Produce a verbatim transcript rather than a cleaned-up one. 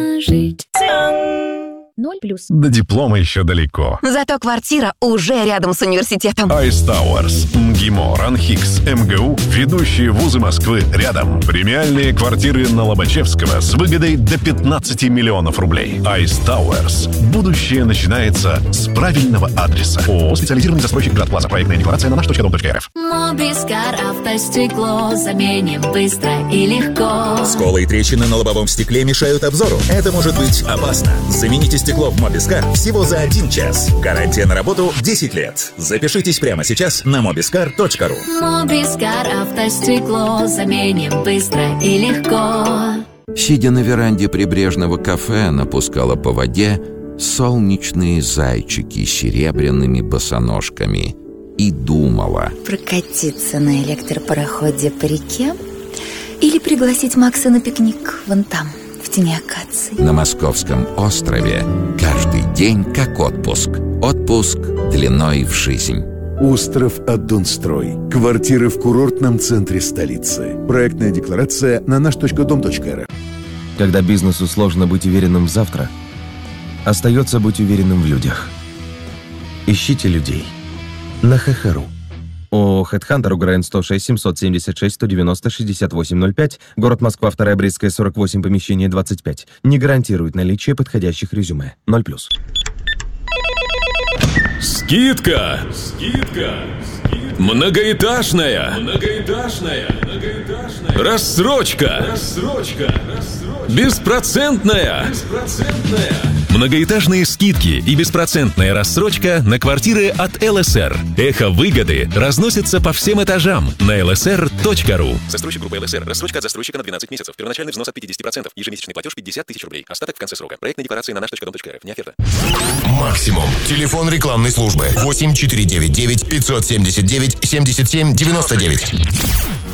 Жить. Ноль плюс. До диплома еще далеко. Зато квартира уже рядом с университетом. Ice Towers, МГИМО, РАНХИКС, МГУ – ведущие вузы Москвы рядом. Премиальные квартиры на Лобачевского с выгодой до пятнадцати миллионов рублей. Ice Towers. Будущее начинается с правильного адреса. ООО «Специализированный застройщик Град Плаза». Проектная декларация на наш точка дом точка эр эф. Мобискар автостекло заменим быстро и легко. Сколы и трещины на лобовом стекле мешают обзору. Это может быть опасно. Замените стекло в Мобискар всего за один час. Гарантия на работу десять лет. Запишитесь прямо сейчас на мобискар точка ру. Мобискар автостекло заменим быстро и легко. Сидя на веранде прибрежного кафе, она пускала по воде солнечные зайчики с серебряными босоножками и думала: прокатиться на электропароходе по реке или пригласить Макса на пикник вон там, в тени акаций. На Московском острове каждый день как отпуск. Отпуск длиной в жизнь. Остров Аддонстрой. Квартиры в курортном центре столицы. Проектная декларация на наш точка дом точка эр эф. Когда бизнесу сложно быть уверенным в завтра, остается быть уверенным в людях. Ищите людей на ХХРУ. ООО «Хедхантер», УГРН сто шесть семьсот семьдесят шесть сто девяносто шестьдесят восемь ноль пять, город Москва, вторая Брестская, сорок восемь, помещение двадцать пять. Не гарантирует наличие подходящих резюме. ноль плюс. Скидка! Скидка! Многоэтажная! Многоэтажная! Многоэтажная! Рассрочка! Рассрочка! Беспроцентная! Беспроцентная! Многоэтажные скидки и беспроцентная рассрочка на квартиры от эл эс эр. Эхо выгоды разносится по всем этажам на эл эс эр точка ру. Застройщик группы эл эс эр. Рассрочка от застройщика на двенадцать месяцев. Первоначальный взнос от пятьдесят процентов. Ежемесячный платеж пятьдесят тысяч рублей. Остаток в конце срока. Проектная декларация на наш точка дом точка эр эф. Не оферта. Максимум. Телефон рекламной службы. восемь четыре девять девять пятьсот семьдесят девять семьдесят семь девяносто девять.